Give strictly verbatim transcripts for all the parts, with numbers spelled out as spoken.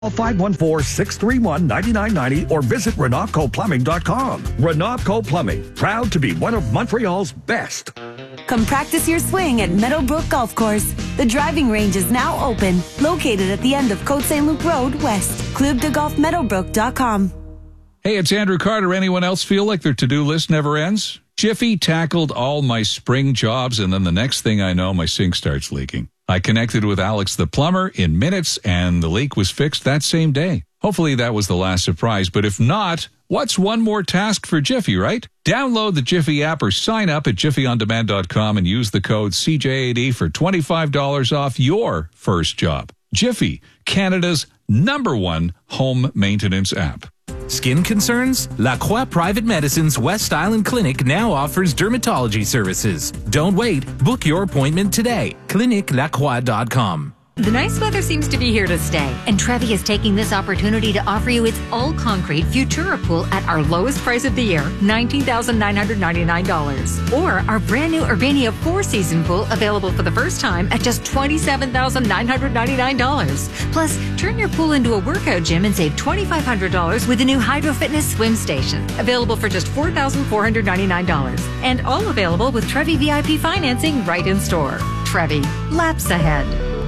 five one four, six three one, nine nine nine zero or visit Renocco Plumbing dot com. Renocco Plumbing, proud to be one of Montreal's best. Come practice your swing at Meadowbrook Golf Course. The driving range is now open, located at the end of Côte Saint Luc Road West. club de golf meadowbrook dot com. Hey, it's Andrew Carter. Anyone else feel like their to-do list never ends? Jiffy tackled all my spring jobs, and then the next thing I know, my sink starts leaking. I connected with Alex the plumber in minutes, and the leak was fixed that same day. Hopefully that was the last surprise, but if not, what's one more task for Jiffy, right? Download the Jiffy app or sign up at jiffy on demand dot com and use the code C J eighty for twenty-five dollars off your first job. Jiffy, Canada's number one home maintenance app. Skin concerns? La Croix Private Medicine's West Island Clinic now offers dermatology services. Don't wait. Book your appointment today. clinic la croix dot com. The nice weather seems to be here to stay, and Trevi is taking this opportunity to offer you its all-concrete Futura pool at our lowest price of the year, nineteen thousand nine hundred ninety-nine dollars. Or our brand new Urbania four-season pool available for the first time at just twenty-seven thousand nine hundred ninety-nine dollars. Plus, turn your pool into a workout gym and save twenty-five hundred dollars with the new Hydro Fitness swim station, available for just four thousand four hundred ninety-nine dollars. And all available with Trevi V I P financing right in store. Trevi, laps ahead.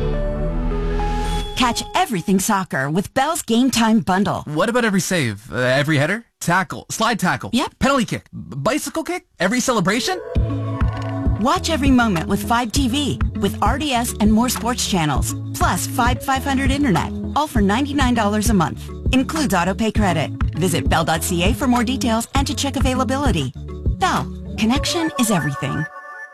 Catch everything soccer with Bell's Game Time Bundle. What about every save? Uh, every header? Tackle? Slide tackle? Yep. Penalty kick? B- bicycle kick? Every celebration? Watch every moment with five T V, with R D S and more sports channels, plus five five hundred internet, all for ninety-nine dollars a month. Includes auto pay credit. Visit bell dot c a for more details and to check availability. Bell, connection is everything.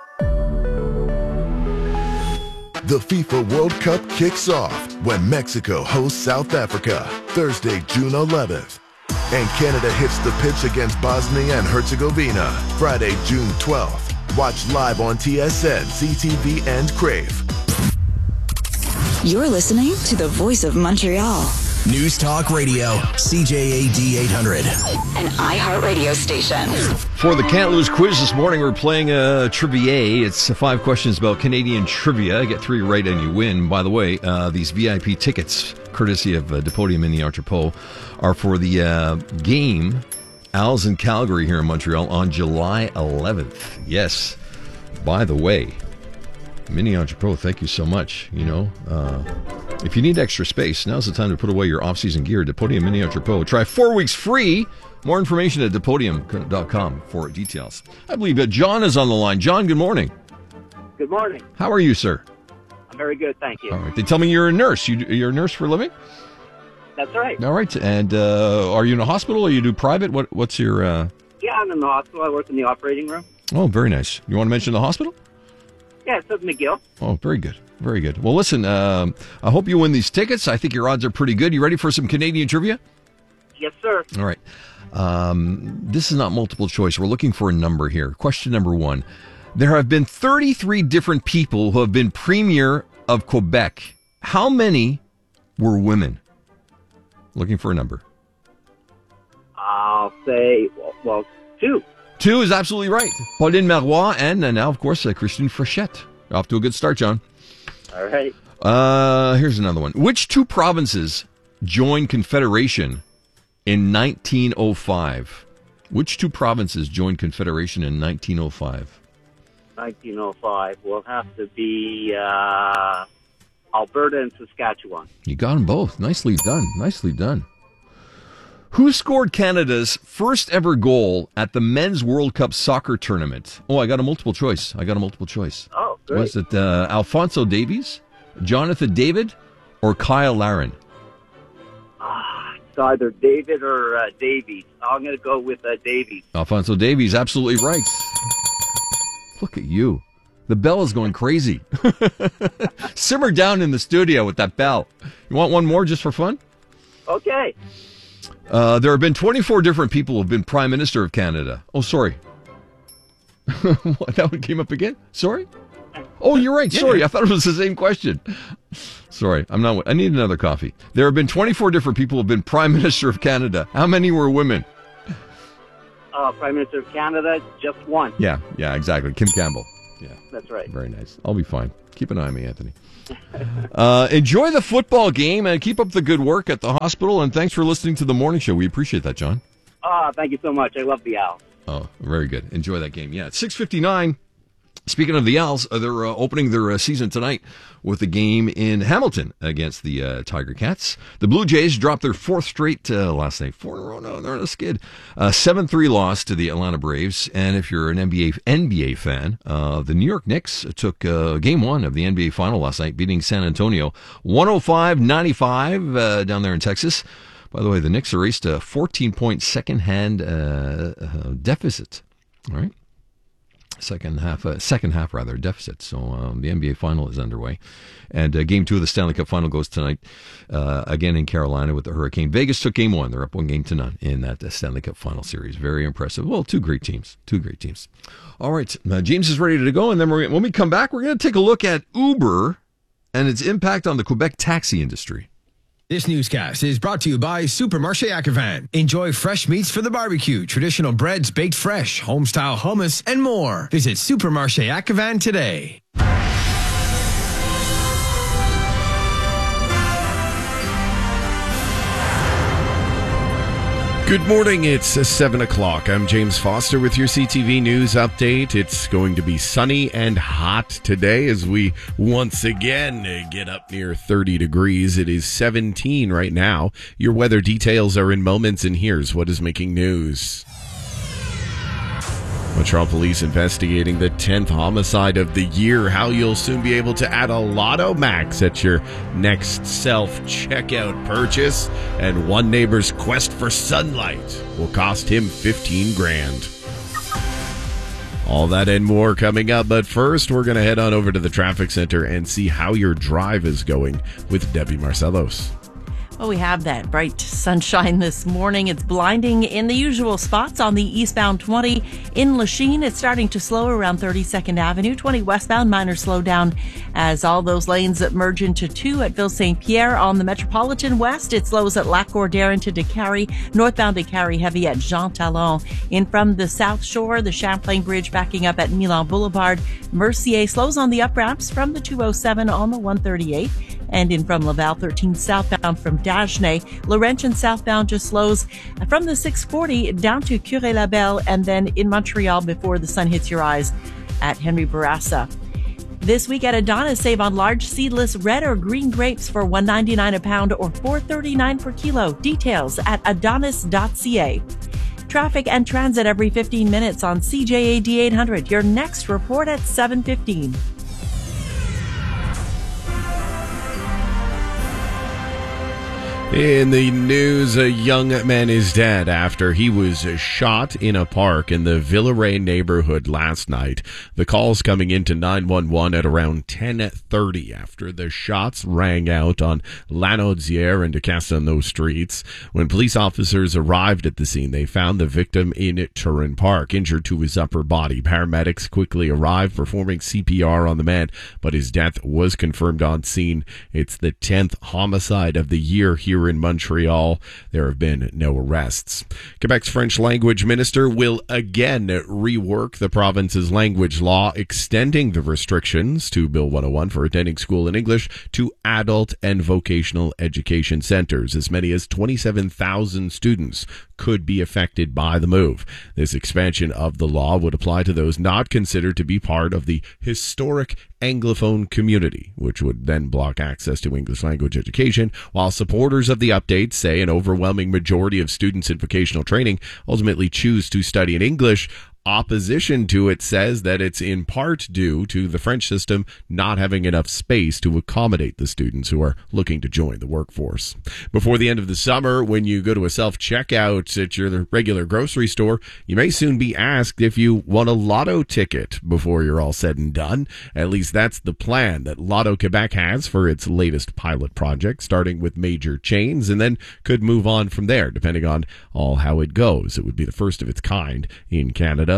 The FIFA World Cup kicks off when Mexico hosts South Africa Thursday, June eleventh. And Canada hits the pitch against Bosnia and Herzegovina Friday, June twelfth. Watch live on T S N, C T V, and Crave. You're listening to the Voice of Montreal. News Talk Radio, C J A D eight hundred. An iHeartRadio station. For the Can't Lose quiz this morning, we're playing a trivia. It's five questions about Canadian trivia. Get three right and you win. By the way, uh, these V I P tickets, courtesy of uh, Depodium in the Entrepot, are for the uh, game Als in Calgary here in Montreal on July eleventh. Yes. By the way, Mini Entrepot, thank you so much. You know, uh, if you need extra space, now's the time to put away your off-season gear. Depodium Mini Entrepot. Try four weeks free. More information at depodium dot com for details. I believe that John is on the line. John, good morning. Good morning. How are you, sir? I'm very good, thank you. All right. They tell me you're a nurse. You, you're a nurse for a living? That's right. All right. And uh, are you in a hospital or you do private? What What's your... Uh... Yeah, I'm in the hospital. I work in the operating room. Oh, very nice. You want to mention the hospital? Yeah, it says McGill. Oh, very good. Very good. Well, listen, um, I hope you win these tickets. I think your odds are pretty good. You ready for some Canadian trivia? Yes, sir. All right. Um, this is not multiple choice. We're looking for a number here. Question number one. There have been thirty-three different people who have been premier of Quebec. How many were women? Looking for a number. I'll say, well, well two. Two is absolutely right. Pauline Marois and uh, now, of course, uh, Christine Frechette. Off to a good start, John. All right. Uh, here's another one. Which two provinces joined Confederation in nineteen oh five? Which two provinces joined Confederation in nineteen oh five? nineteen oh five will have to be uh, Alberta and Saskatchewan. You got them both. Nicely done. Nicely done. Who scored Canada's first ever goal at the Men's World Cup soccer tournament? Oh, I got a multiple choice. I got a multiple choice. Oh, great. Was it uh, Alphonso Davies, Jonathan David, or Kyle Larin? Ah, it's either David or uh, Davies. I'm going to go with uh, Davies. Alphonso Davies, absolutely right. Look at you. The bell is going crazy. Simmer down in the studio with that bell. You want one more just for fun? Okay. Uh, there have been twenty-four different people who have been Prime Minister of Canada. Oh, sorry. What, that one came up again? Sorry? Oh, you're right. Sorry. I thought it was the same question. Sorry. I'm not. I need another coffee. There have been twenty-four different people who have been Prime Minister of Canada. How many were women? Uh, Prime Minister of Canada, just one. Yeah, yeah, exactly. Kim Campbell. Yeah. That's right. Very nice. I'll be fine. Keep an eye on me, Anthony. uh, enjoy the football game and keep up the good work at the hospital. And thanks for listening to the morning show. We appreciate that, John. Ah, thank you so much. I love the Owls. Oh, very good. Enjoy that game. Yeah, it's six fifty-nine. Speaking of the Owls, uh, they're uh, opening their uh, season tonight with a game in Hamilton against the uh, Tiger Cats. The Blue Jays dropped their fourth straight uh, last night. Four in a row. No, they're on a skid. Uh, seven three loss to the Atlanta Braves. And if you're an N B A N B A fan, uh, the New York Knicks took uh, game one of the N B A final last night, beating San Antonio one oh five ninety-five uh, down there in Texas. By the way, the Knicks erased a fourteen-point second-hand uh, uh, deficit. All right. Second half, uh, second half rather, deficit. So um, the N B A final is underway. And uh, game two of the Stanley Cup final goes tonight, uh, again in Carolina with the Hurricane. Vegas took game one. They're up one game to none in that uh, Stanley Cup final series. Very impressive. Well, two great teams. Two great teams. All right, uh, James is ready to go. And then we're, when we come back, we're going to take a look at Uber and its impact on the Quebec taxi industry. This newscast is brought to you by Supermarché Ackervan. Enjoy fresh meats for the barbecue, traditional breads baked fresh, home-style hummus, and more. Visit Supermarché Ackervan today. Good morning, it's seven o'clock. I'm James Foster with your C T V News Update. It's going to be sunny and hot today as we once again get up near thirty degrees. It is seventeen right now. Your weather details are in moments, and here's what is making news. Montreal Police investigating the tenth homicide of the year. How you'll soon be able to add a Lotto Max at your next self-checkout purchase. And one neighbor's quest for sunlight will cost him fifteen grand. All that and more coming up. But first, we're going to head on over to the traffic center and see how your drive is going with Debbie Marcellos. Well, we have that bright sunshine this morning. It's blinding in the usual spots on the eastbound twenty in Lachine. It's starting to slow around thirty-second Avenue. twenty westbound, minor slowdown as all those lanes that merge into two at Ville Saint Pierre. On the Metropolitan West, it slows at Lac Gordier into Décarie. Northbound Décarie heavy at Jean Talon. In from the South Shore, the Champlain Bridge backing up at Milan Boulevard. Mercier slows on the up ramps from the two oh seven on the one thirty-eight. And in from Laval thirteen southbound from Dagenais. Laurentian southbound just slows from the six forty down to Curé-Labelle, and then in Montreal before the sun hits your eyes at Henry Bourassa. This week at Adonis, save on large seedless red or green grapes for one ninety-nine a pound or four thirty-nine per kilo. Details at adonis dot c a. Traffic and transit every fifteen minutes on C J A D eight hundred. Your next report at seven fifteen. In the news, a young man is dead after he was shot in a park in the Villeray neighborhood last night. The calls coming into nine one one at around ten thirty after the shots rang out on Lanaudière and de Castelnau streets. When police officers arrived at the scene, they found the victim in Turin Park, injured to his upper body. Paramedics quickly arrived, performing C P R on the man, but his death was confirmed on scene. It's the tenth homicide of the year here in Montreal. There have been no arrests. Quebec's French language minister will again rework the province's language law, extending the restrictions to Bill one oh one for attending school in English to adult and vocational education centers. As many as twenty-seven thousand students could be affected by the move. This expansion of the law would apply to those not considered to be part of the historic Anglophone community, which would then block access to English language education, while supporters of the update say an overwhelming majority of students in vocational training ultimately choose to study in English. Opposition to it says that it's in part due to the French system not having enough space to accommodate the students who are looking to join the workforce. Before the end of the summer, when you go to a self-checkout at your regular grocery store, you may soon be asked if you won a lotto ticket before you're all said and done. At least that's the plan that Lotto Quebec has for its latest pilot project, starting with major chains and then could move on from there, depending on all how it goes. It would be the first of its kind in Canada.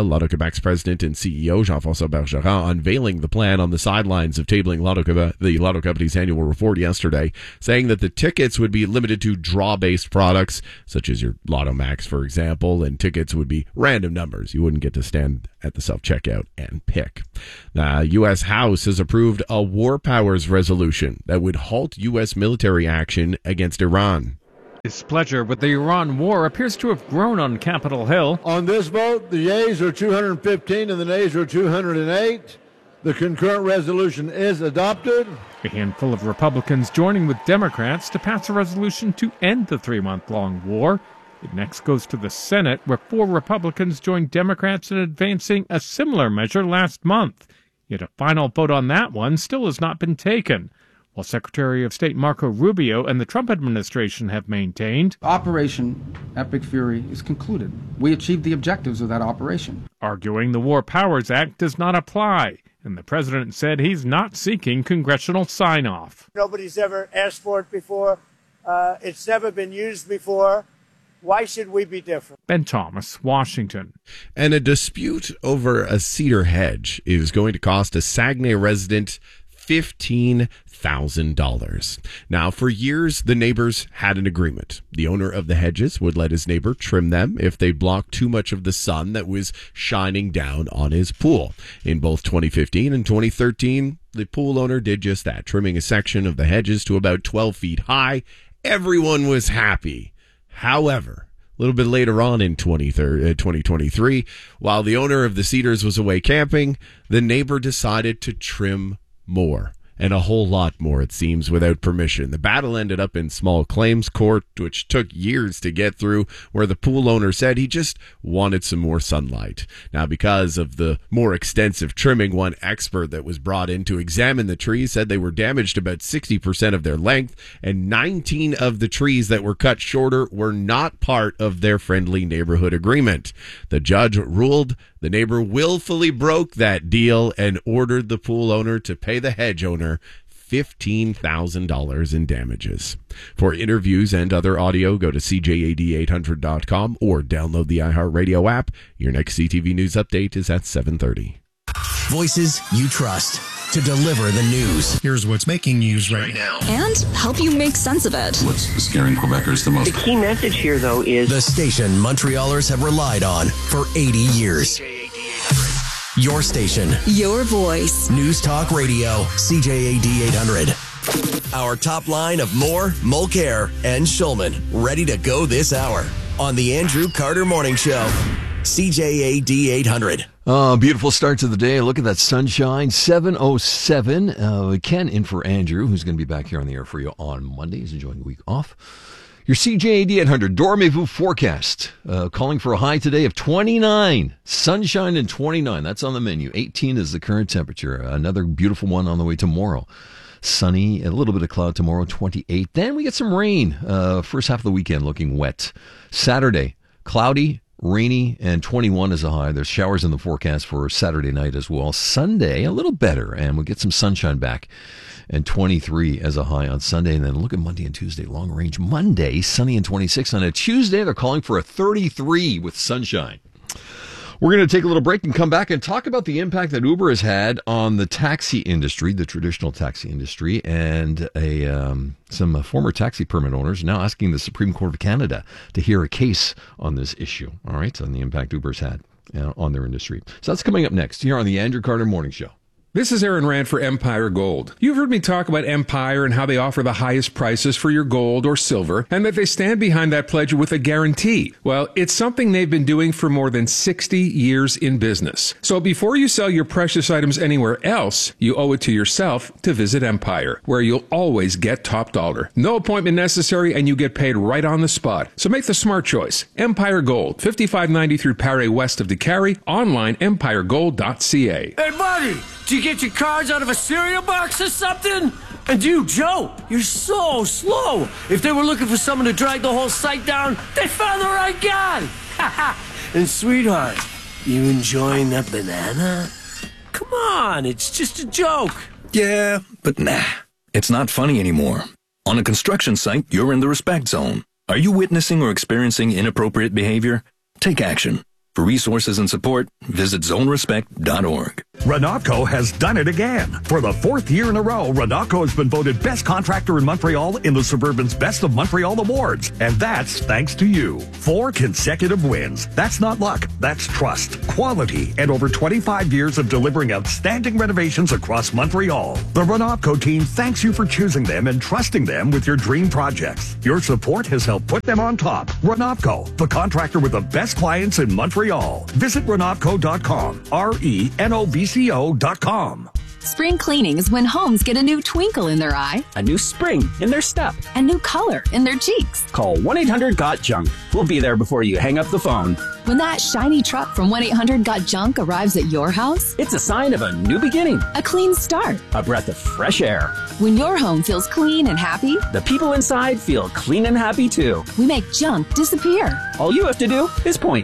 Canada, Lotto Quebec's president and C E O Jean-François Bergeron unveiling the plan on the sidelines of tabling Lotto Quebec, the Lotto Company's annual report yesterday, saying that the tickets would be limited to draw-based products, such as your Lotto Max, for example, and tickets would be random numbers. You wouldn't get to stand at the self-checkout and pick. The U S House has approved a war powers resolution that would halt U S military action against Iran. Displeasure with the Iran war appears to have grown on Capitol Hill. On this vote, the yeas are two hundred fifteen and the nays are two hundred eight. The concurrent resolution is adopted. A handful of Republicans joining with Democrats to pass a resolution to end the three-month-long war. It next goes to the Senate, where four Republicans joined Democrats in advancing a similar measure last month. Yet a final vote on that one still has not been taken. While Secretary of State Marco Rubio and the Trump administration have maintained, Operation Epic Fury is concluded. We achieved the objectives of that operation. Arguing the War Powers Act does not apply, and the president said he's not seeking congressional sign-off. Nobody's ever asked for it before. Uh, it's never been used before. Why should we be different? Ben Thomas, Washington. And a dispute over a cedar hedge is going to cost a Saguenay resident fifteen thousand dollars. Now, for years, the neighbors had an agreement. The owner of the hedges would let his neighbor trim them if they blocked too much of the sun that was shining down on his pool. In both twenty fifteen and twenty thirteen, the pool owner did just that, trimming a section of the hedges to about twelve feet high. Everyone was happy. However, a little bit later on in twenty twenty-three, while the owner of the cedars was away camping, the neighbor decided to trim more, and a whole lot more, it seems, without permission. The battle ended up in small claims court, which took years to get through, where the pool owner said he just wanted some more sunlight. Now, because of the more extensive trimming, one expert that was brought in to examine the trees said they were damaged about sixty percent of their length, and nineteen of the trees that were cut shorter were not part of their friendly neighborhood agreement. The judge ruled the neighbor willfully broke that deal and ordered the pool owner to pay the hedge owner fifteen thousand dollars in damages. For interviews and other audio, go to C J A D eight hundred dot com or download the iHeartRadio app. Your next C T V News update is at seven thirty. Voices you trust to deliver the news. Here's what's making news right now. And help you make sense of it. What's scaring Quebecers the most? The key message here, though, is the station Montrealers have relied on for eighty years. Your station. Your voice. News Talk Radio. C J A D eight hundred. Our top line of Moore, Mulcair, and Schulman. Ready to go this hour on the Andrew Carter Morning Show. C J A D eight hundred. Oh, beautiful start to the day. Look at that sunshine. seven oh seven. Uh, Ken in for Andrew, who's going to be back here on the air for you on Monday. He's enjoying a week off. Your C J A D eight hundred Dormez-vous forecast. Uh, calling for a high today of twenty-nine. Sunshine and twenty-nine. That's on the menu. eighteen is the current temperature. Another beautiful one on the way tomorrow. Sunny, a little bit of cloud tomorrow, twenty-eight. Then we get some rain. Uh, first half of the weekend looking wet. Saturday, cloudy, rainy, and twenty-one is a high. There's showers in the forecast for Saturday night as well. Sunday, a little better, and we'll get some sunshine back. And twenty-three as a high on Sunday. And then look at Monday and Tuesday, long range. Monday, sunny and twenty-six. On a Tuesday, they're calling for a thirty-three with sunshine. We're going to take a little break and come back and talk about the impact that Uber has had on the taxi industry, the traditional taxi industry, and a um, some uh, former taxi permit owners now asking the Supreme Court of Canada to hear a case on this issue, all right, on the impact Uber's had uh, on their industry. So that's coming up next here on the Andrew Carter Morning Show. This is Aaron Rand for Empire Gold. You've heard me talk about Empire and how they offer the highest prices for your gold or silver, and that they stand behind that pledge with a guarantee. Well, it's something they've been doing for more than sixty years in business. So before you sell your precious items anywhere else, you owe it to yourself to visit Empire, where you'll always get top dollar. No appointment necessary, and you get paid right on the spot. So make the smart choice. Empire Gold, fifty-five ninety-three Paré west of DeCarry, online empire gold dot c a. Hey, buddy! Did you get your cards out of a cereal box or something? And you, Joe, you're so slow. If they were looking for someone to drag the whole site down, they found the right guy. And sweetheart, you enjoying that banana? Come on, it's just a joke. Yeah, but nah, it's not funny anymore. On a construction site, you're in the respect zone. Are you witnessing or experiencing inappropriate behavior? Take action. For resources and support, visit zone respect dot org. Renocco has done it again. For the fourth year in a row, Renocco has been voted best contractor in Montreal in the Suburban's Best of Montreal Awards. And that's thanks to you. Four consecutive wins. That's not luck. That's trust, quality, and over twenty-five years of delivering outstanding renovations across Montreal. The Renocco team thanks you for choosing them and trusting them with your dream projects. Your support has helped put them on top. Renocco, the contractor with the best clients in Montreal. Visit renocco dot com. R E N O V C O dot com. Spring cleaning is when homes get a new twinkle in their eye, a new spring in their step, a new color in their cheeks. Call one eight hundred got junk. We'll be there before you hang up the phone. When that shiny truck from one eight hundred got junk arrives at your house, it's a sign of a new beginning, a clean start, a breath of fresh air. When your home feels clean and happy, the people inside feel clean and happy too. We make junk disappear. All you have to do is point.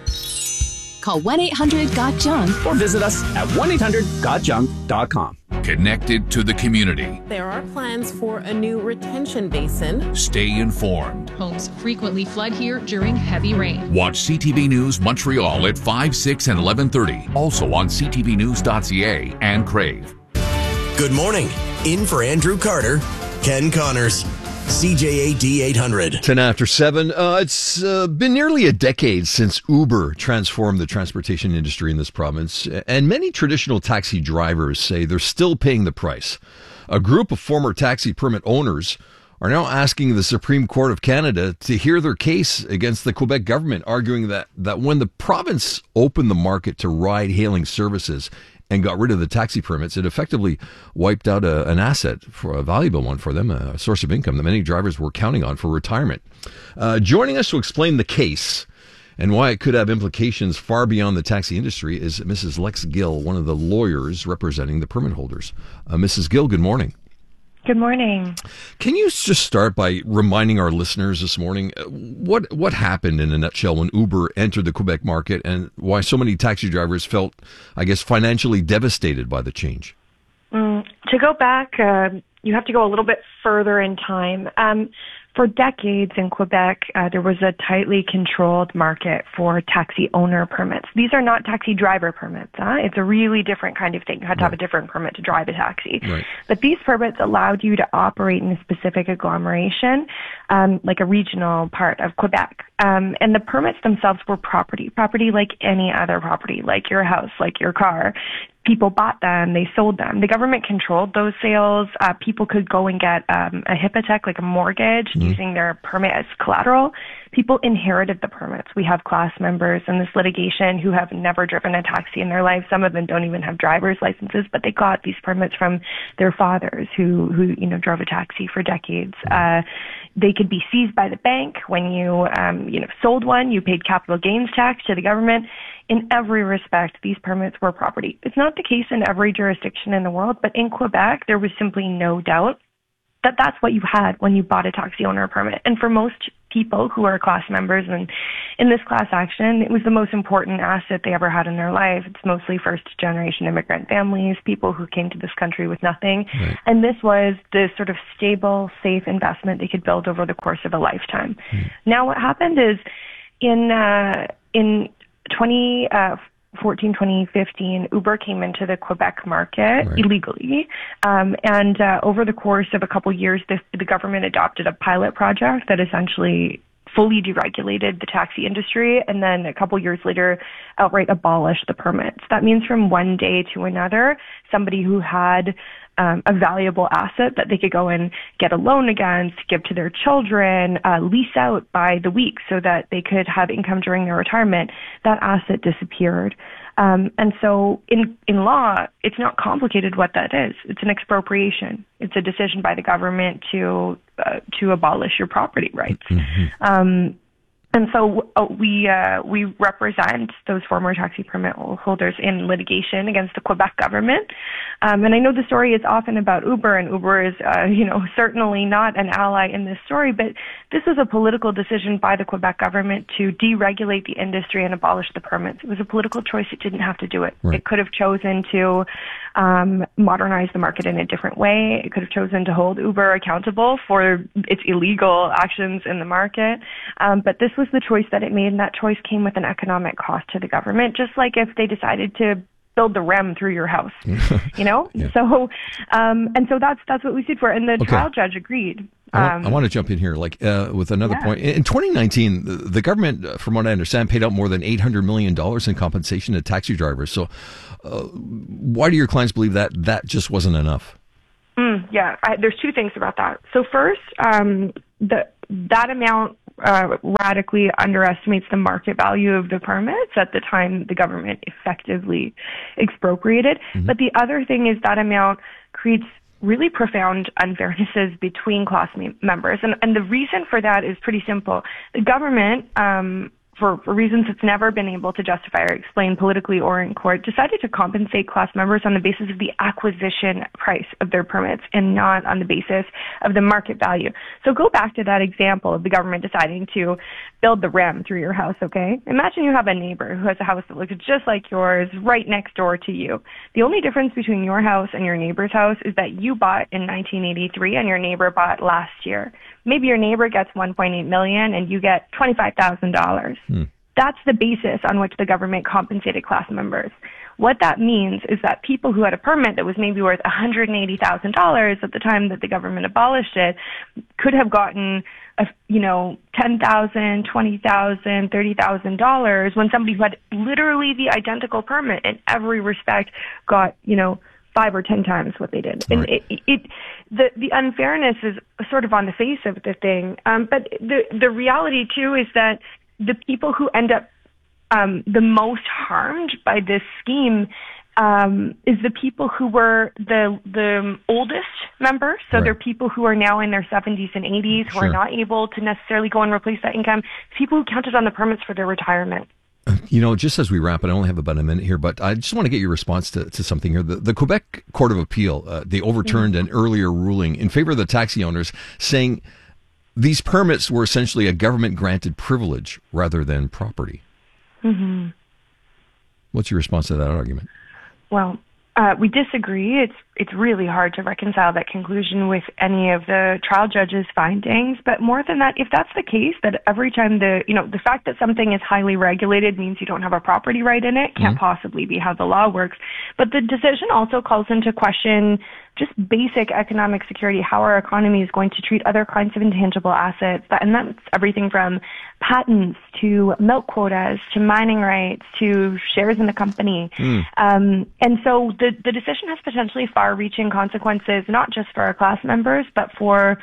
Call one eight hundred got junk or visit us at one eight hundred got junk dot com. Connected to the community. There are plans for a new retention basin. Stay informed. Homes frequently flood here during heavy rain. Watch C T V News Montreal at five, six, and eleven thirty. Also on c t v news dot c a and Crave. Good morning. In for Andrew Carter, Ken Connors. C J A D eight hundred. ten after seven. Uh, it's uh, been nearly a decade since Uber transformed the transportation industry in this province, and many traditional taxi drivers say they're still paying the price. A group of former taxi permit owners are now asking the Supreme Court of Canada to hear their case against the Quebec government, arguing that, that when the province opened the market to ride-hailing services and got rid of the taxi permits, it effectively wiped out a, an asset, for a valuable one for them, a source of income that many drivers were counting on for retirement. Uh, joining us to explain the case and why it could have implications far beyond the taxi industry is Missus Lex Gill, one of the lawyers representing the permit holders. Uh, Missus Gill, good morning. Good morning. Can you just start by reminding our listeners this morning what what happened in a nutshell when Uber entered the Quebec market and why so many taxi drivers felt, I guess, financially devastated by the change? Mm, to go back, uh, you have to go a little bit further in time. Um, for decades in Quebec, uh, there was a tightly controlled market for taxi owner permits. These are not taxi driver permits. Huh? It's a really different kind of thing. You had to have a different permit to drive a taxi. Right. But these permits allowed you to operate in a specific agglomeration, um, like a regional part of Quebec. Um, and the permits themselves were property, property like any other property, like your house, like your car. People bought them, they sold them. The government controlled those sales. Uh, people could go and get um, a hypothec, like a mortgage, mm-hmm. using their permit as collateral. People inherited the permits. We have class members in this litigation who have never driven a taxi in their life. Some of them don't even have driver's licenses, but they got these permits from their fathers who, who you know, drove a taxi for decades. Uh, they could be seized by the bank. When you, um, you know, sold one, you paid capital gains tax to the government. In every respect, these permits were property. It's not the case in every jurisdiction in the world, but in Quebec, there was simply no doubt that that's what you had when you bought a taxi owner permit. And for most people who are class members and in this class action, it was the most important asset they ever had in their life. It's mostly first-generation immigrant families, people who came to this country with nothing. Right. And this was the sort of stable, safe investment they could build over the course of a lifetime. Mm. Now what happened is in uh, in twenty fourteen, twenty fifteen, Uber came into the Quebec market right. illegally. Um, and uh, over the course of a couple years, the, the government adopted a pilot project that essentially fully deregulated the taxi industry, and then a couple years later outright abolished the permits. That means from one day to another, somebody who had um, a valuable asset that they could go and get a loan against, give to their children, uh, lease out by the week so that they could have income during their retirement, that asset disappeared. Um, and so in, in law, it's not complicated what that is. It's an expropriation. It's a decision by the government to uh, to abolish your property rights. Mm-hmm. Um, and so uh, we uh, we represent those former taxi permit holders in litigation against the Quebec government. Um, and I know the story is often about Uber, and Uber is, uh, you know, certainly not an ally in this story, but this was a political decision by the Quebec government to deregulate the industry and abolish the permits. It was a political choice. It didn't have to do it. Right. It could have chosen to um, modernize the market in a different way. It could have chosen to hold Uber accountable for its illegal actions in the market. Um, but this was the choice that it made, and that choice came with an economic cost to the government, just like if they decided to build the R E M through your house, you know? Yeah. So, um, and so that's, that's what we sued for. And the Okay. trial judge agreed. I want, Um, I want to jump in here, like uh, with another yeah. point. In twenty nineteen, the, the government, uh, from what I understand, paid out more than eight hundred million dollars in compensation to taxi drivers. So, uh, why do your clients believe that that just wasn't enough? Mm, yeah, I, there's two things about that. So first, um, the that amount uh, radically underestimates the market value of the permits at the time the government effectively expropriated. Mm-hmm. But the other thing is that amount creates really profound unfairnesses between class me- members. And, and the reason for that is pretty simple. The government, um, for, for reasons it's never been able to justify or explain politically or in court, decided to compensate class members on the basis of the acquisition price of their permits and not on the basis of the market value. So go back to that example of the government deciding to build the R E M through your house, okay? Imagine you have a neighbor who has a house that looks just like yours right next door to you. The only difference between your house and your neighbor's house is that you bought in nineteen eighty-three and your neighbor bought last year. Maybe your neighbor gets one point eight million dollars and you get twenty-five thousand dollars. Hmm. That's the basis on which the government compensated class members. What that means is that people who had a permit that was maybe worth one hundred eighty thousand dollars at the time that the government abolished it could have gotten, a, you know, ten thousand dollars, twenty thousand dollars, thirty thousand dollars when somebody who had literally the identical permit in every respect got, you know, five or ten times what they did. And Right. it, it, the, the unfairness is sort of on the face of the thing. Um, but the, the reality too is that the people who end up um, the most harmed by this scheme um, is the people who were the the oldest members. So Right. they're people who are now in their seventies and eighties who Sure. are not able to necessarily go and replace that income. People who counted on the permits for their retirement. You know, just as we wrap it, I only have about a minute here, but I just want to get your response to, to something here. The, the Quebec Court of Appeal, uh, they overturned an earlier ruling in favor of the taxi owners, saying these permits were essentially a government-granted privilege rather than property. Mm-hmm. What's your response to that argument? Well, uh, we disagree. It's it's really hard to reconcile that conclusion with any of the trial judge's findings. But more than that, if that's the case, that every time the, you know, the fact that something is highly regulated means you don't have a property right in it can't Mm-hmm. possibly be how the law works. But the decision also calls into question just basic economic security, how our economy is going to treat other kinds of intangible assets. That, and that's everything from patents to milk quotas to mining rights to shares in the company. Mm. Um, and so the, the decision has potentially far-reaching consequences, not just for our class members, but for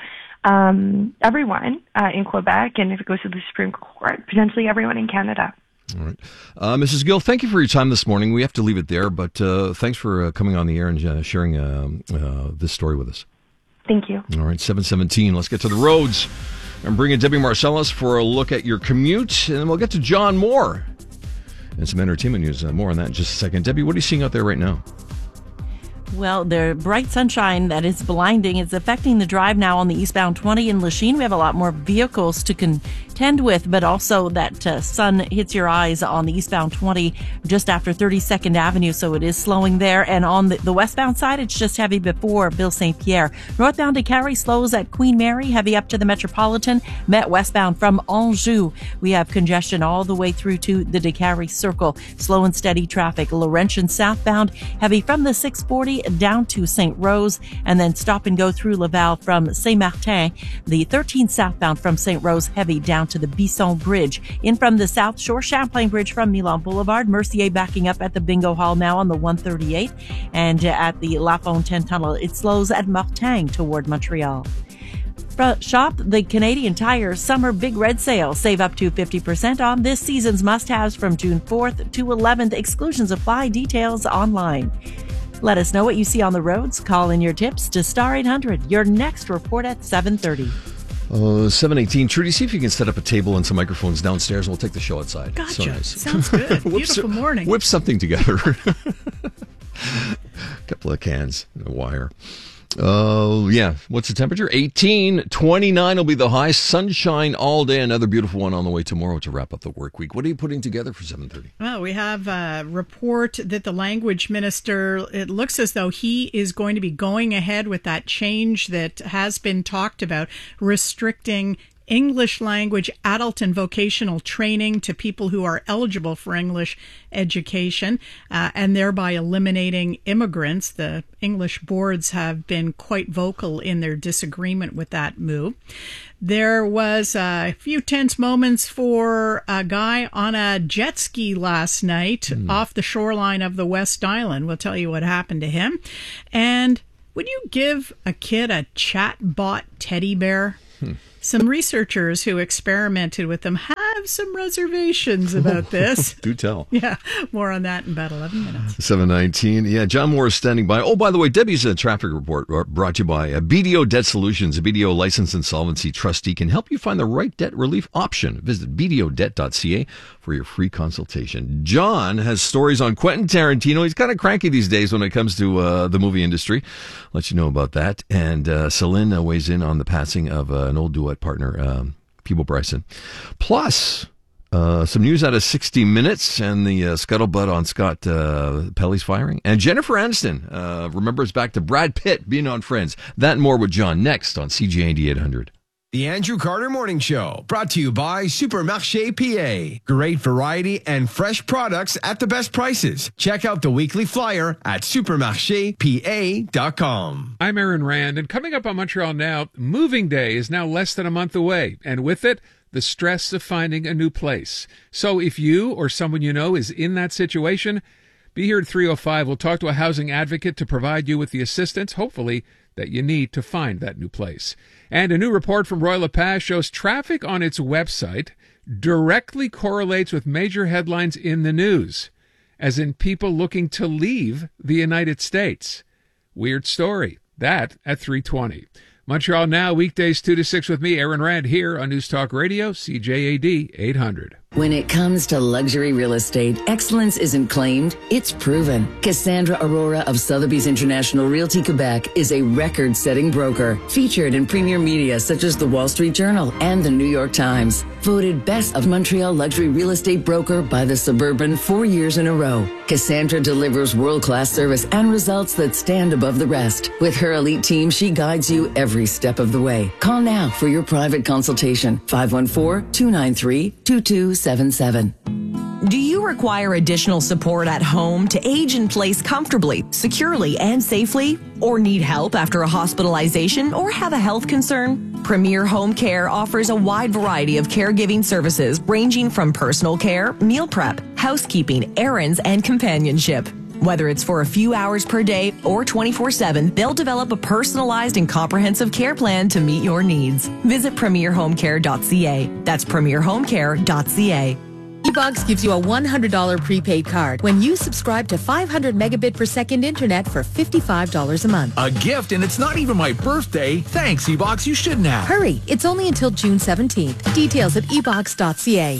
um, everyone uh, in Quebec, and if it goes to the Supreme Court, potentially everyone in Canada. All right. Uh, Missus Gill, thank you for your time this morning. We have to leave it there, but uh, thanks for uh, coming on the air and uh, sharing um, uh, this story with us. Thank you. All right, seven seventeen. Let's get to the roads. I'm bringing Debbie Marcellus for a look at your commute, and then we'll get to John Moore and some entertainment news. Uh, more on that in just a second. Debbie, what are you seeing out there right now? Well, the bright sunshine that is blinding is affecting the drive now on the eastbound twenty in Lachine. We have a lot more vehicles to contend with, but also that uh, sun hits your eyes on the eastbound twenty just after thirty-second Avenue, so it is slowing there. And on the, the westbound side, it's just heavy before Bill Saint Pierre. Northbound to Carrie slows at Queen Mary, heavy up to the Metropolitan. Met westbound from Anjou. We have congestion all the way through to the DeCarry Circle. Slow and steady traffic. Laurentian southbound, heavy from the six forty down to Saint Rose, and then stop and go through Laval from Saint Martin. The thirteen southbound from Saint Rose, heavy down to the Bisson Bridge. In from the South Shore, Champlain Bridge from Milan Boulevard. Mercier backing up at the Bingo Hall now on the one thirty-eight. And at the La Fontaine Tunnel, it slows at Mortagne toward Montreal. Shop the Canadian Tire Summer Big Red Sale. Save up to fifty percent on this season's must-haves from June fourth to eleventh. Exclusions apply. Details online. Let us know what you see on the roads. Call in your tips to Star eight hundred. Your next report at seven thirty. Uh, seven eighteen. Trudy, see if you can set up a table and some microphones downstairs, and we'll take the show outside. Gotcha. So nice. Sounds good. Whip Beautiful so- morning. Whip something together. A couple of cans and a wire. Oh, uh, yeah. What's the temperature? eighteen. twenty-nine will be the high. Sunshine all day. Another beautiful one on the way tomorrow to wrap up the work week. What are you putting together for seven thirty? Well, we have a report that the language minister, it looks as though he is going to be going ahead with that change that has been talked about, restricting English language adult and vocational training to people who are eligible for English education, uh, and thereby eliminating immigrants. The English boards have been quite vocal in their disagreement with that move. There was a few tense moments for a guy on a jet ski last night mm. off the shoreline of the West Island. We'll tell you what happened to him. And would you give a kid a chatbot teddy bear? Hmm. Some researchers who experimented with them have some reservations about this. Do tell. Yeah, more on that in about eleven minutes. seven nineteen. Yeah, John Moore is standing by. Oh, by the way, Debbie's uh, traffic report brought to you by uh, B D O Debt Solutions. A B D O licensed insolvency trustee can help you find the right debt relief option. Visit b d o debt dot c a for your free consultation. John has stories on Quentin Tarantino. He's kind of cranky these days when it comes to uh, the movie industry. Let you know about that. And uh, Celine uh, weighs in on the passing of uh, an old duet partner, um, Peeble Bryson. Plus, uh, some news out of sixty minutes and the uh, scuttlebutt on Scott uh, Pelley's firing. And Jennifer Aniston uh, remembers back to Brad Pitt being on Friends. That and more with John next on C J A D eight hundred. The Andrew Carter Morning Show, brought to you by Supermarché P A. Great variety and fresh products at the best prices. Check out the weekly flyer at supermarché p a dot com. I'm Aaron Rand, and coming up on Montreal Now, moving day is now less than a month away, and with it, the stress of finding a new place. So if you or someone you know is in that situation, be here at three oh five. We'll talk to a housing advocate to provide you with the assistance, hopefully, that you need to find that new place. And a new report from Roy LePage shows traffic on its website directly correlates with major headlines in the news, as in people looking to leave the United States. Weird story. That at three twenty. Montreal Now, weekdays two to six with me, Aaron Rand, here on News Talk Radio, C J A D eight hundred. When it comes to luxury real estate, excellence isn't claimed, it's proven. Cassandra Aurora of Sotheby's International Realty Quebec is a record-setting broker, featured in premier media such as the Wall Street Journal and the New York Times. Voted Best of Montreal Luxury Real Estate Broker by the Suburban four years in a row. Cassandra delivers world-class service and results that stand above the rest. With her elite team, she guides you every step of the way. Call now for your private consultation. five one four, two nine three, two two seven seven. Do you require additional support at home to age in place comfortably, securely, and safely? Or need help after a hospitalization or have a health concern? Premier Home Care offers a wide variety of caregiving services ranging from personal care, meal prep, housekeeping, errands, and companionship. Whether it's for a few hours per day or twenty-four seven, they'll develop a personalized and comprehensive care plan to meet your needs. Visit premier home care dot c a. That's premier home care dot c a. eBox gives you a one hundred dollars prepaid card when you subscribe to five hundred megabit per second internet for fifty-five dollars a month. A gift, and it's not even my birthday. Thanks, eBox. You shouldn't have. Hurry. It's only until June seventeenth. Details at e box dot c a.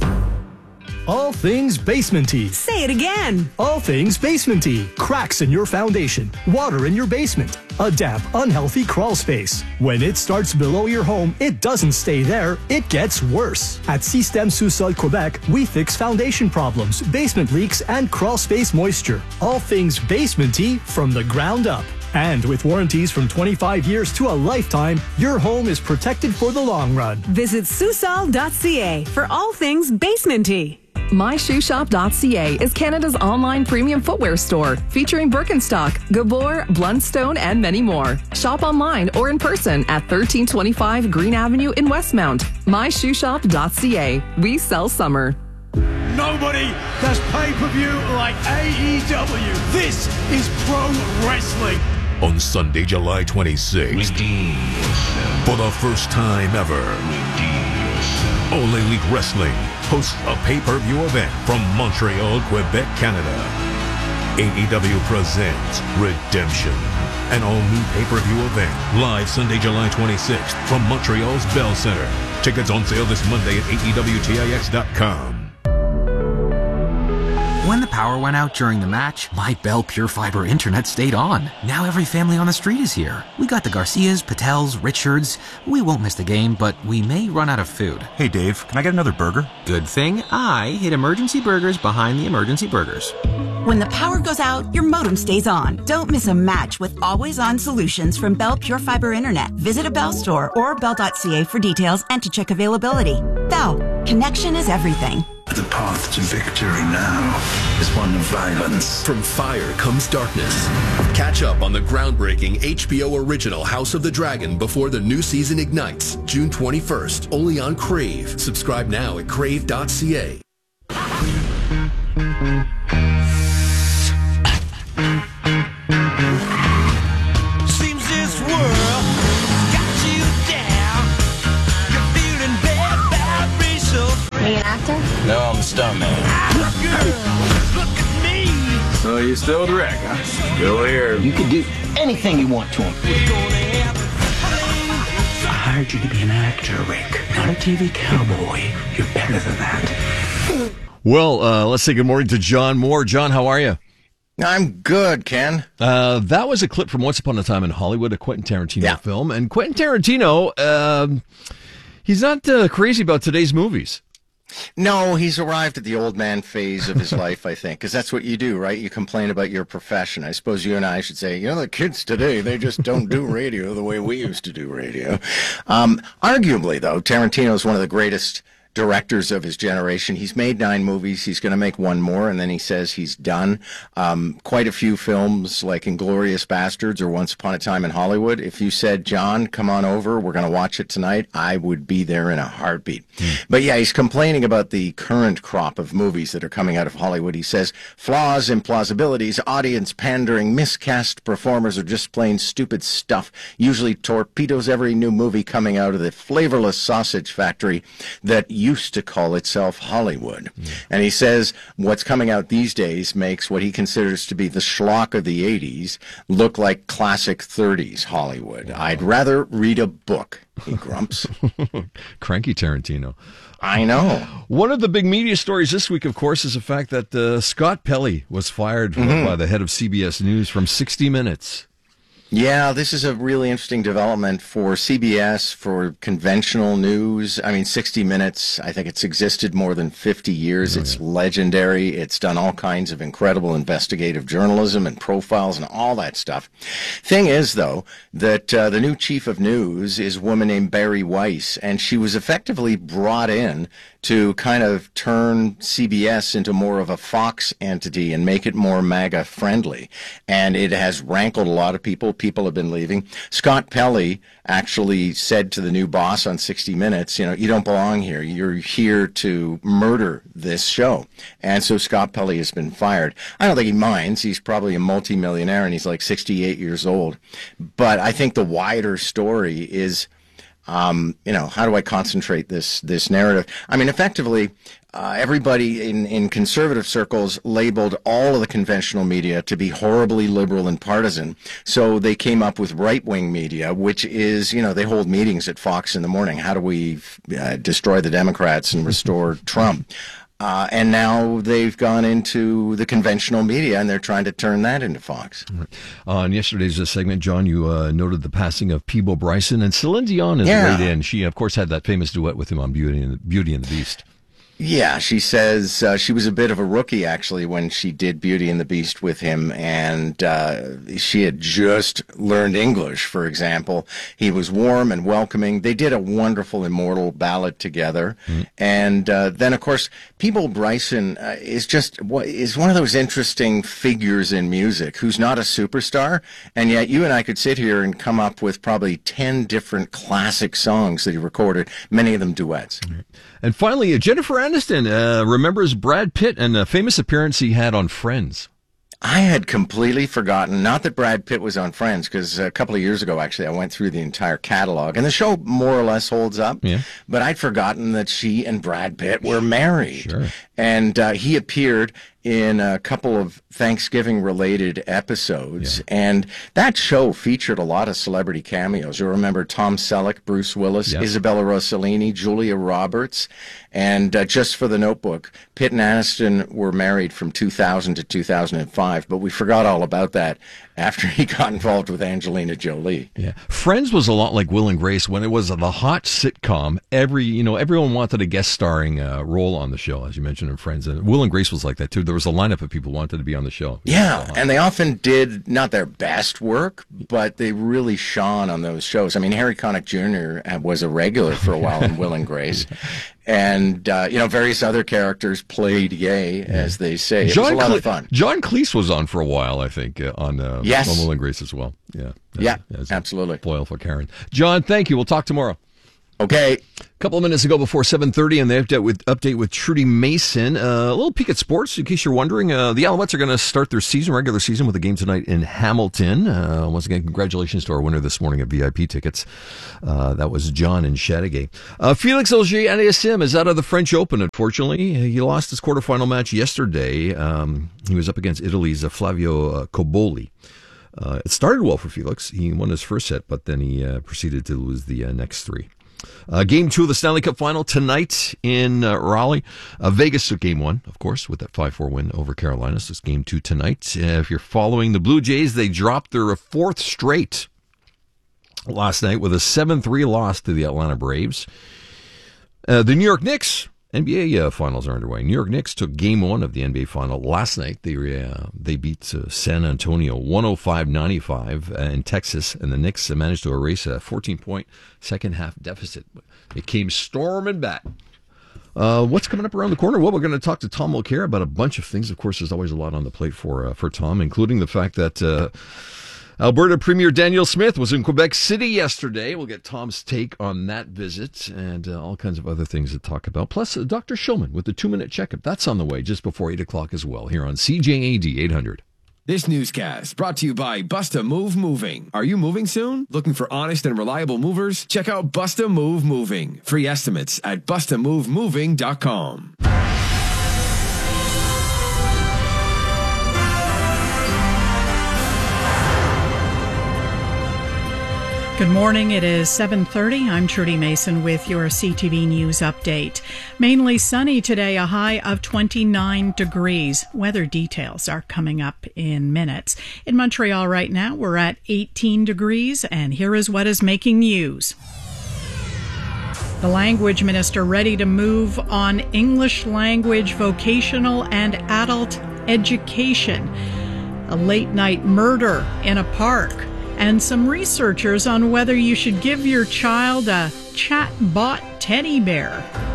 All things basementy. Say it again. All things basementy. Cracks in your foundation. Water in your basement. A damp, unhealthy crawl space. When it starts below your home, it doesn't stay there. It gets worse. At Système Sous-Sol Quebec, we fix foundation problems, basement leaks, and crawl space moisture. All things basementy from the ground up. And with warranties from twenty-five years to a lifetime, your home is protected for the long run. Visit Sous-Sol dot c a for all things basementy. my shoe shop dot c a is Canada's online premium footwear store, featuring Birkenstock, Gabor, Blundstone, and many more. Shop online or in person at thirteen twenty-five Green Avenue in Westmount. my shoe shop dot c a. We sell summer. Nobody does pay-per-view like A E W. This is pro wrestling. On Sunday, July twenty-sixth, redeem yourself. For the first time ever, redeem yourself. All Elite Wrestling hosts a pay-per-view event from Montreal, Quebec, Canada. A E W presents Redemption, an all-new pay-per-view event, live Sunday, July twenty-sixth from Montreal's Bell Center. Tickets on sale this Monday at A E W T I X dot com. When the power went out during the match, my Bell Pure Fiber internet stayed on. Now every family on the street is here. We got the Garcias, Patels, Richards. We won't miss the game, but we may run out of food. Hey Dave, can I get another burger? Good thing I hid Emergency Burgers behind the Emergency Burgers. When the power goes out, your modem stays on. Don't miss a match with always-on solutions from Bell Pure Fiber Internet. Visit a Bell store or bell dot c a for details and to check availability. Bell, connection is everything. The path to victory now is one of violence. From fire comes darkness. Catch up on the groundbreaking H B O original House of the Dragon before the new season ignites, June twenty-first, only on Crave. Subscribe now at crave dot c a. Seems this world got you down. You're feeling bad, bad, be so free. Are you an actor? No, I'm a stuntman. Girl, look at me. So you still with Rick, huh? Still here. You can do anything you want to him. I hired you to be an actor, Rick, not a T V cowboy. You're better than that. Well, uh, let's say good morning to John Moore. John, how are you? I'm good, Ken. Uh, that was a clip from Once Upon a Time in Hollywood, a Quentin Tarantino yeah. film. And Quentin Tarantino, uh, he's not uh, crazy about today's movies. No, he's arrived at the old man phase of his life, I think, because that's what you do, right? You complain about your profession. I suppose you and I should say, you know, the kids today, they just don't do radio the way we used to do radio. Um, arguably, though, Tarantino is one of the greatest directors of his generation. He's made nine movies. He's going to make one more, and then he says he's done. Um, quite a few films like Inglourious Bastards or Once Upon a Time in Hollywood. If you said, John, come on over, we're going to watch it tonight, I would be there in a heartbeat. Mm. But yeah, he's complaining about the current crop of movies that are coming out of Hollywood. He says, flaws, implausibilities, audience pandering, miscast performers, or just plain stupid stuff. Usually torpedoes every new movie coming out of the flavorless sausage factory that used to call itself Hollywood. Mm. And he says what's coming out these days makes what he considers to be the schlock of the eighties look like classic thirties Hollywood. Wow. I'd rather read a book, he grumps. Cranky Tarantino. I know. One of the big media stories this week, of course, is the fact that uh, Scott Pelley was fired mm-hmm. by the head of C B S News from sixty minutes. Yeah, this is a really interesting development for C B S, for conventional news. I mean, sixty minutes, I think it's existed more than fifty years. Oh, it's yeah. legendary. It's done all kinds of incredible investigative journalism and profiles and all that stuff. Thing is, though, that uh, the new chief of news is a woman named Bari Weiss, and she was effectively brought in to kind of turn C B S into more of a Fox entity and make it more MAGA friendly. And it has rankled a lot of people. People have been leaving. Scott Pelley actually said to the new boss on sixty minutes, you know, you don't belong here. You're here to murder this show. And so Scott Pelley has been fired. I don't think he minds. He's probably a multimillionaire and he's like sixty-eight years old. But I think the wider story is, Um, you know, how do I concentrate this this narrative? I mean, effectively, uh, everybody in, in conservative circles labeled all of the conventional media to be horribly liberal and partisan. So they came up with right-wing media, which is, you know, they hold meetings at Fox in the morning. How do we uh, destroy the Democrats and restore Trump? Uh, and now they've gone into the conventional media, and they're trying to turn that into Fox. Right. Uh, on yesterday's uh, segment, John, you uh, noted the passing of Peabo Bryson, and Celine Dion is yeah. right in. She, of course, had that famous duet with him on Beauty and, Beauty and the Beast. Yeah, she says uh, she was a bit of a rookie, actually, when she did Beauty and the Beast with him, and uh, she had just learned English, for example. He was warm and welcoming. They did a wonderful Immortal ballad together. Mm. And uh, then, of course, Peabo Bryson uh, is just is one of those interesting figures in music who's not a superstar, and yet you and I could sit here and come up with probably ten different classic songs that he recorded, many of them duets. Mm. And finally, uh, Jennifer Aniston uh, remembers Brad Pitt and a famous appearance he had on Friends. I had completely forgotten, not that Brad Pitt was on Friends, because a couple of years ago, actually, I went through the entire catalog, and the show more or less holds up, yeah. but I'd forgotten that she and Brad Pitt were married. Sure. And uh, he appeared, in a couple of Thanksgiving-related episodes, yeah. and that show featured a lot of celebrity cameos. You'll remember Tom Selleck, Bruce Willis, yeah. Isabella Rossellini, Julia Roberts, and uh, just for the notebook, Pitt and Aniston were married from two thousand to two thousand five, but we forgot all about that after he got involved with Angelina Jolie. Yeah, Friends was a lot like Will and Grace when it was the hot sitcom. Every you know everyone wanted a guest starring uh, role on the show, as you mentioned in Friends. And Will and Grace was like that too. There was a lineup of people who wanted to be on the show. Yeah, and they often did not their best work, but they really shone on those shows. I mean, Harry Connick Junior was a regular for a while in Will and Grace. And, uh, you know, various other characters played gay, as they say. It John was a lot Cle- of fun. John Cleese was on for a while, I think, uh, on, uh, yes. on Will and Grace as well. Yeah. Yeah, as absolutely. Foil for Karen. John, thank you. We'll talk tomorrow. Okay. A couple of minutes ago before seven thirty, and the update with, update with Trudy Mason. Uh, a little peek at sports, in case you're wondering. Uh, the Alouettes are going to start their season, regular season, with a game tonight in Hamilton. Uh, once again, congratulations to our winner this morning of V I P tickets. Uh, that was John in Chateauguay. Uh, Felix Auger-Aliassime is out of the French Open, unfortunately. He lost his quarterfinal match yesterday. Um, he was up against Italy's uh, Flavio uh, Cobolli. Uh, it started well for Felix. He won his first set, but then he uh, proceeded to lose the uh, next three. Uh, game two of the Stanley Cup Final tonight in uh, Raleigh. Uh, Vegas took game one, of course, with that five four win over Carolina. So it's game two tonight. Uh, if you're following the Blue Jays, they dropped their fourth straight last night with a seven three loss to the Atlanta Braves. Uh, the New York Knicks, N B A uh, finals are underway. New York Knicks took game one of the N B A final last night. They uh, they beat uh, San Antonio one oh five ninety-five uh, in Texas, and the Knicks uh, managed to erase a fourteen-point second-half deficit. It came storming back. Uh, what's coming up around the corner? Well, we're going to talk to Tom Mulcair about a bunch of things. Of course, there's always a lot on the plate for uh, for Tom, including the fact that uh, Alberta Premier Danielle Smith was in Quebec City yesterday. We'll get Tom's take on that visit and uh, all kinds of other things to talk about. Plus, uh, Doctor Shulman with the two-minute checkup. That's on the way just before eight o'clock as well here on C J A D eight hundred. This newscast brought to you by Busta Move Moving. Are you moving soon? Looking for honest and reliable movers? Check out Busta Move Moving. Free estimates at busta move moving dot com. Good morning. It is seven thirty. I'm Trudy Mason with your C T V News update. Mainly sunny today, a high of twenty-nine degrees. Weather details are coming up in minutes. In Montreal right now, we're at eighteen degrees, and here is what is making news. The language minister ready to move on English language, vocational and adult education. A late night murder in a park. And some researchers on whether you should give your child a chatbot teddy bear.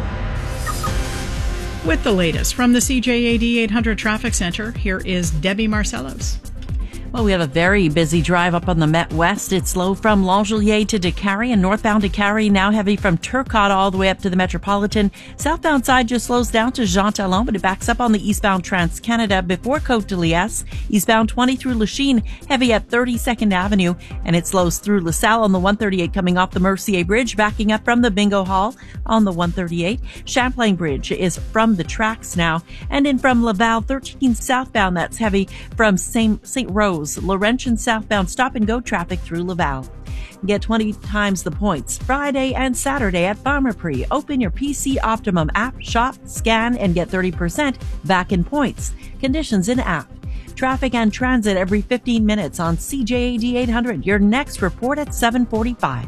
With the latest from the C J A D eight hundred Traffic Center, here is Debbie Marcellos. Well, we have a very busy drive up on the Met West. It's slow from L'Angelier to Décarie and northbound Décarie, now heavy from Turcotte all the way up to the Metropolitan. Southbound side just slows down to Jean Talon, but it backs up on the eastbound Trans-Canada before Côte de Liesse. Eastbound twenty through Lachine, heavy at thirty-second Avenue, and it slows through LaSalle on the one thirty-eight coming off the Mercier Bridge, backing up from the Bingo Hall on the one thirty-eight. Champlain Bridge is from the tracks now, and in from Laval, thirteen southbound, that's heavy from Saint Rose. Laurentian southbound stop and go traffic through Laval. Get twenty times the points Friday and Saturday at Pharmaprix. Open your P C Optimum app, shop, scan, and get thirty percent back in points. Conditions in app. Traffic and transit every fifteen minutes on C J A D eight hundred. Your next report at seven forty-five.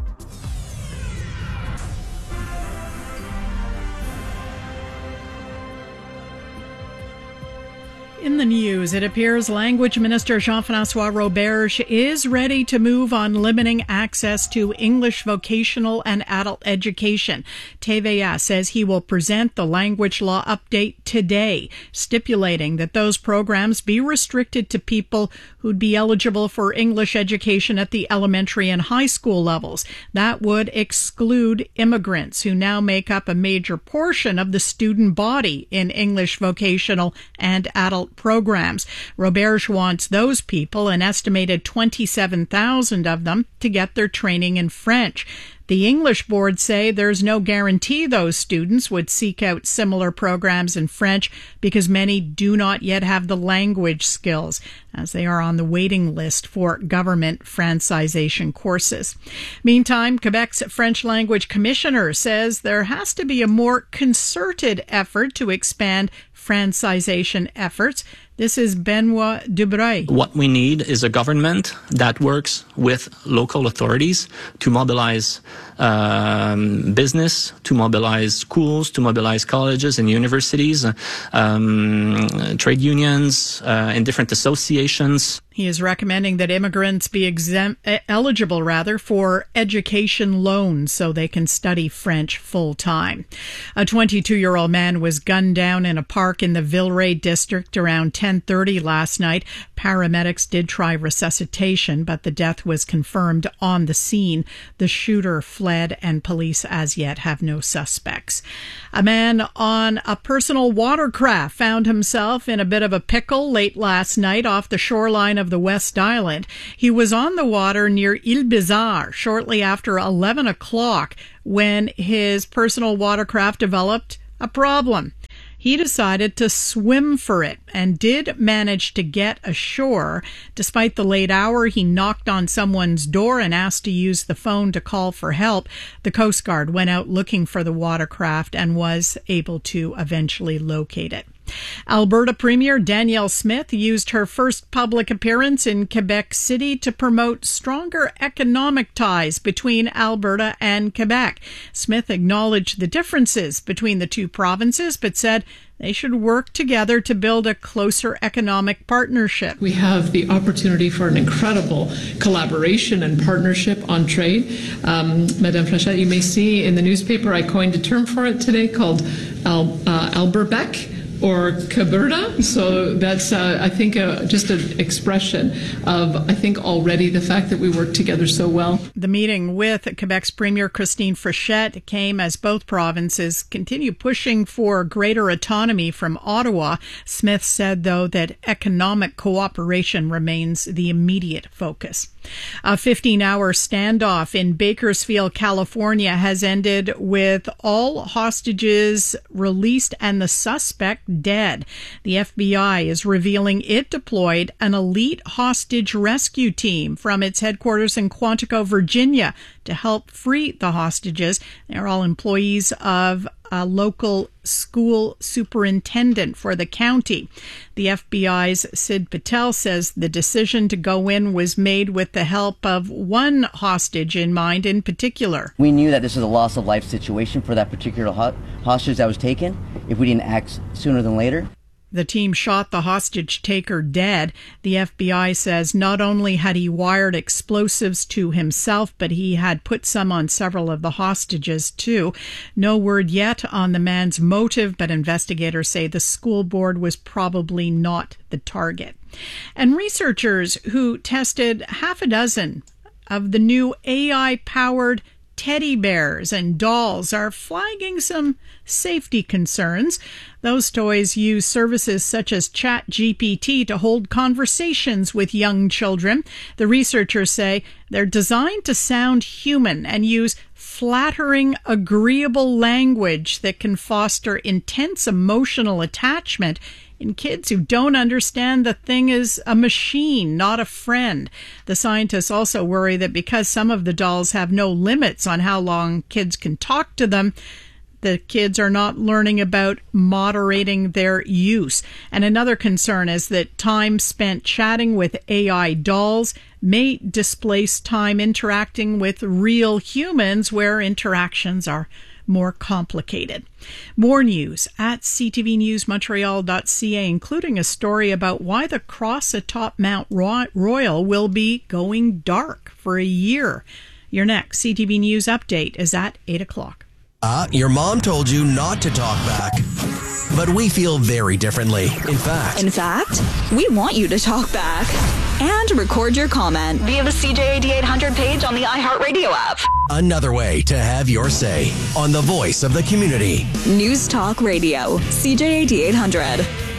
In the news, it appears Language Minister Jean-François Roberge is ready to move on limiting access to English vocational and adult education. T V A says he will present the language law update today, stipulating that those programs be restricted to people who'd be eligible for English education at the elementary and high school levels. That would exclude immigrants, who now make up a major portion of the student body in English vocational and adult programs. Roberge wants those people, an estimated twenty-seven thousand of them, to get their training in French. The English board say there's no guarantee those students would seek out similar programs in French because many do not yet have the language skills, as they are on the waiting list for government Francisation courses. Meantime, Quebec's French language commissioner says there has to be a more concerted effort to expand Francisation efforts. This is Benoit Dubreuil. What we need is a government that works with local authorities to mobilize um, business, to mobilize schools, to mobilize colleges and universities, um, trade unions, uh, and different associations. He is recommending that immigrants be exempt, eligible rather for education loans so they can study French full time. A twenty-two-year-old man was gunned down in a park in the Villeray district around ten thirty last night. Paramedics did try resuscitation, but the death was confirmed on the scene. The shooter fled, and police as yet have no suspects. A man on a personal watercraft found himself in a bit of a pickle late last night off the shoreline of the West Island. He was on the water near Ile Bizarre shortly after eleven o'clock when his personal watercraft developed a problem. He decided to swim for it and did manage to get ashore. Despite the late hour, he knocked on someone's door and asked to use the phone to call for help. The Coast Guard went out looking for the watercraft and was able to eventually locate it. Alberta Premier Danielle Smith used her first public appearance in Quebec City to promote stronger economic ties between Alberta and Quebec. Smith acknowledged the differences between the two provinces, but said they should work together to build a closer economic partnership. We have the opportunity for an incredible collaboration and partnership on trade. Um, Madame Flechette, you may see in the newspaper I coined a term for it today called Al, uh, Alberbec, or Caberta. So that's, uh, I think, uh, just an expression of, I think, already the fact that we work together so well. The meeting with Quebec's Premier Christine Frechette came as both provinces continue pushing for greater autonomy from Ottawa. Smith said, though, that economic cooperation remains the immediate focus. A fifteen-hour standoff in Bakersfield, California has ended with all hostages released and the suspect dead. The F B I is revealing it deployed an elite hostage rescue team from its headquarters in Quantico, Virginia, to help free the hostages. They're all employees of a local school superintendent for the county. The F B I's Sid Patel says the decision to go in was made with the help of one hostage in mind in particular. We knew that this was a loss of life situation for that particular ho- hostage that was taken if we didn't act sooner than later. The team shot the hostage taker dead. The F B I says not only had he wired explosives to himself, but he had put some on several of the hostages too. No word yet on the man's motive, but investigators say the school board was probably not the target. And researchers who tested half a dozen of the new A I-powered teddy bears and dolls are flagging some safety concerns. Those toys use services such as ChatGPT to hold conversations with young children. The researchers say they're designed to sound human and use flattering, agreeable language that can foster intense emotional attachment in kids who don't understand the thing is a machine, not a friend. The scientists also worry that because some of the dolls have no limits on how long kids can talk to them, the kids are not learning about moderating their use. And another concern is that time spent chatting with A I dolls may displace time interacting with real humans where interactions are more complicated. More news at c t v news montreal dot c a, including a story about why the cross atop Mount Royal will be going dark for a year. Your next C T V News update is at eight o'clock. Uh, your mom told you not to talk back. But we feel very differently. In fact. In fact, we want you to talk back and record your comment via the C J A D eight hundred page on the iHeartRadio app. Another way to have your say on the voice of the community. News Talk Radio, C J A D eight hundred.